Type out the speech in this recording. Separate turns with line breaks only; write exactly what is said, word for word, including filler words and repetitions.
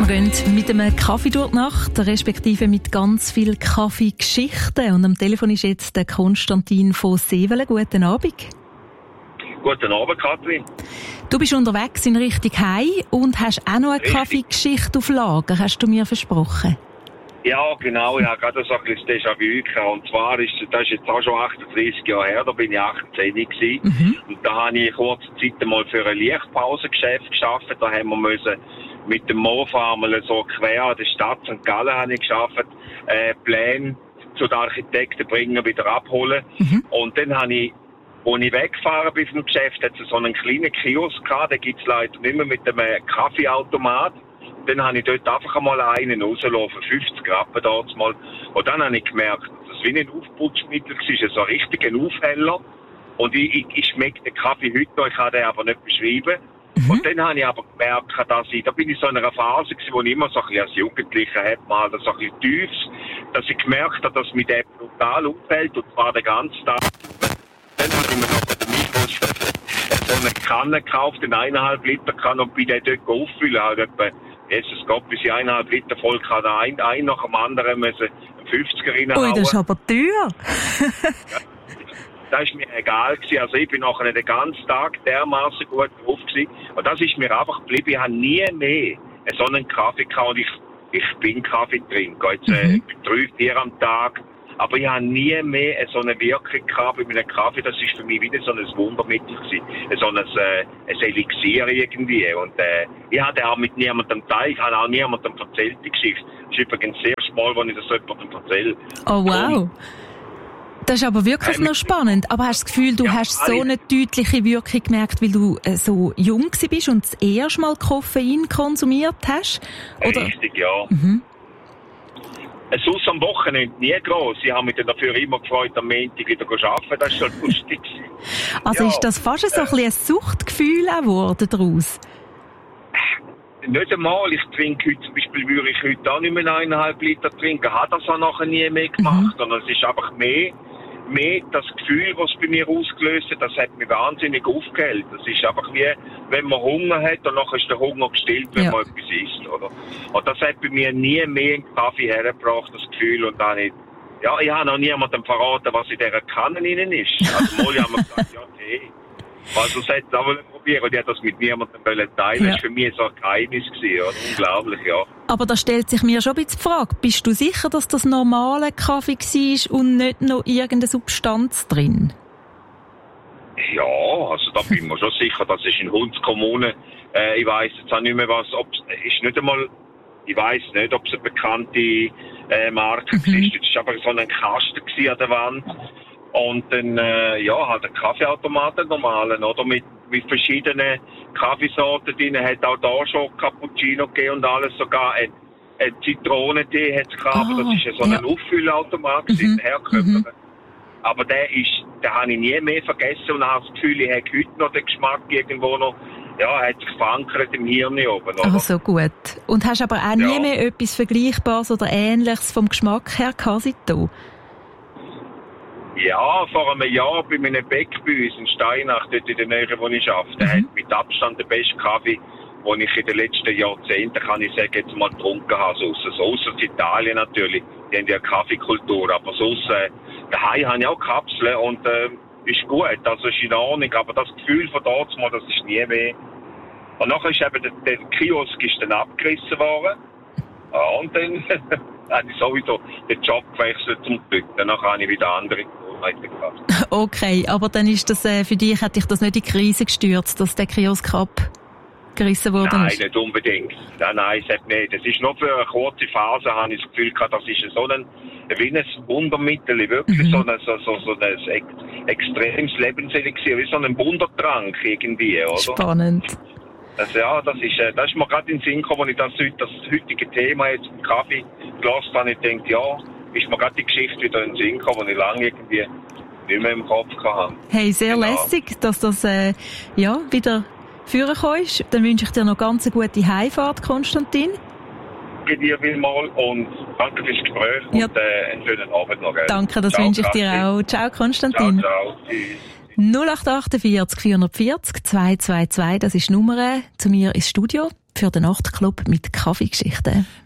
Wir gehen mit einem Kaffee durch die Nacht, respektive mit ganz viel Kaffeegeschichten. Und am Telefon ist jetzt der Konstantin von Sevelen. Guten Abend.
Guten Abend, Kathrin.
Du bist unterwegs in Richtung Heim und hast auch noch eine
Richtig.
Kaffeegeschichte auf Lager, hast du mir versprochen.
Ja, genau, ja, gerade so ein bisschen Déjà-vu gehabt. Und zwar ist, das ist jetzt auch schon achtunddreißig Jahre her, da bin ich achtzehn gewesen. Mhm. Und da habe ich kurze Zeit einmal für ein Lichtpausengeschäft geschafft. Da haben wir müssen mit dem Mofa einmal so quer an der Stadt Sankt Gallen habe ich geschafft, äh, Pläne zu den Architekten bringen, wieder abholen. Mhm. Und dann habe ich, als ich weggefahren bin vom Geschäft, hat es so einen kleinen Kiosk gehabt, den gibt es leider nicht mehr, mit einem Kaffeeautomat. Dann habe ich dort einfach einmal einen rauslaufen, fünfzig Rappen dort mal. Und dann habe ich gemerkt, dass es wie ein Aufputschmittel war, so ein richtiger Aufheller. Und ich, ich, ich schmecke den Kaffee heute noch, ich kann den aber nicht beschreiben. Mhm. Und dann habe ich aber gemerkt, dass ich, da bin ich so in einer Phase gewesen, wo ich immer so ein bisschen als Jugendlicher habe, mal so ein bisschen tiefs, dass ich gemerkt habe, dass mich der brutal auffällt, und zwar den ganzen Tag. Dann habe ich mir noch bei der Migros so eine Kanne gekauft, eine eineinhalb Liter Kanne, und bin dann dort auffüllen, halt etwa, Jesus Gott, bis ich eineinhalb Liter voll kann, ein, ein nach dem anderen müssen fünfziger reinhauen.
Ui, das ist aber teuer.
Ja, das war mir egal gewesen. Also ich bin nachher den ganzen Tag dermaßen gut drauf gewesen. Und das ist mir einfach geblieben. Ich habe nie mehr so einen Kaffee gehabt. Und ich, ich bin Kaffeetrinker. Jetzt äh, drei, vier am Tag. Aber ich habe nie mehr so eine Wirkung gehabt bei meinem Kaffee. Das ist für mich wieder so ein Wundermittel gewesen. So ein, äh, ein Elixier irgendwie. Und äh, ich hatte auch mit niemandem geteilt. Ich habe auch niemandem erzählt, die Geschichte. Das ist übrigens das erste Mal, wenn ich das jemandem erzähle.
Oh wow. Und das ist aber wirklich noch spannend. Aber hast du das Gefühl, du ja, hast so eine deutliche Wirkung gemerkt, weil du äh, so jung bist und das erste Mal Koffein konsumiert hast? Oder?
Richtig, ja.
Mhm.
Es ist am Wochenende nie gross. Ich habe mich dann dafür immer gefreut, am Montag wieder zu arbeiten. Das war schon lustig.
Also
ja,
ist das fast so ein, bisschen ein Suchtgefühl geworden daraus?
Nicht einmal. Ich trinke heute, zum Beispiel würde ich heute auch nicht mehr eineinhalb Liter trinken. Habe das auch nachher nie mehr gemacht. Mhm. Sondern es ist einfach mehr, mehr das Gefühl, was es bei mir ausgelöst hat, das hat mich wahnsinnig aufgehellt. Das ist einfach wie, wenn man Hunger hat, und nachher ist der Hunger gestillt, wenn ja. man etwas isst, oder? Und das hat bei mir nie mehr in den Kaffee hergebracht, das Gefühl. Und dann nicht, ja, ich habe noch niemandem verraten, was in dieser Kanne drin ist. Also mal haben wir gesagt, ja, Tee. Also das hätte ich auch probieren, und ich hätte das mit niemandem teilen. Ja. Das war für mich so ein Geheimnis gewesen, oder? Unglaublich, ja.
Aber da stellt sich mir schon ein bisschen die Frage, bist du sicher, dass das normale Kaffee war und nicht noch irgendeine Substanz drin?
Ja, also da bin ich mir schon sicher, das ist in Hundskommunen. Äh, ich weiss jetzt auch nicht mehr was, ob ist nicht einmal, ich weiss nicht, ob es eine bekannte äh, Marke mhm. ist. Das war einfach so ein Kasten an der Wand. Und dann, äh, ja, halt ein Kaffeeautomat, einen normalen, oder? Mit, mit verschiedenen Kaffeesorten drin. Hat auch da schon Cappuccino gegeben und alles, sogar ein, ein Zitronentee hat es gehabt. Oh, das ist ja so ein ja. Auffüllautomat, mhm. herkömmlich. Mhm. Aber der ist, den habe ich nie mehr vergessen, und habe das Gefühl, ich habe heute noch den Geschmack irgendwo noch, ja, hat sich verankert im Hirn oben, oder?
Ach so, gut. Und hast aber auch nie ja. mehr etwas Vergleichbares oder Ähnliches vom Geschmack her gehabt seitdem?
Ja, vor einem Jahr bei meinem Bäck bei uns in Steinach, dort in der Nähe, wo ich arbeite, mhm. hat mit Abstand den besten Kaffee, den ich in den letzten Jahrzehnten, kann ich sagen, jetzt mal getrunken habe. So ausser Italien natürlich, die haben ja eine Kaffeekultur, aber sonst, äh, daheim habe ich auch Kapseln, und äh, ist gut, also ist in Ordnung, aber das Gefühl von dort mal, das ist nie mehr. Und nachher ist eben der, der Kiosk ist dann abgerissen worden, ja, und dann habe ich sowieso den Job gewechselt zum Glück, danach habe ich wieder andere.
Okay, aber dann ist das, äh, für dich, hat dich das nicht in die Krise gestürzt, dass der Kiosk abgerissen wurde?
Nein,
ist?
Nicht unbedingt. Nein, nein, es hat nicht. Das ist nur für eine kurze Phase, habe ich das Gefühl gehabt, das ist so ein, wie ein Wundermittel, wirklich mhm. so ein, so, so, so ein ex, extremes Lebenselixier, wie so ein Wundertrank irgendwie, oder?
Spannend.
Das, ja, das ist, äh, das ist mir gerade in den Sinn gekommen, als ich das, das heutige Thema jetzt im Kaffee gelassen habe. Ich denke, ja, ist mir gerade die Geschichte wieder in den Sinn gekommen, die ich lange irgendwie nicht mehr im Kopf hatte.
Hey, sehr genau. Lässig, dass das äh, ja, wieder vorgekommen ist. Dann wünsche ich dir noch ganz eine gute Heimfahrt, Konstantin.
Danke dir vielmals und danke fürs Gespräch ja. und äh, einen schönen Abend noch. Gell?
Danke, das ciao, wünsche ich dir auch. Ciao, Konstantin.
Ciao, ciao. Tschüss.
null acht acht vier vier vier vier zwei zwei zwei, das ist die Nummer zu mir ins Studio. für den Nachtclub mit Kaffeegeschichten.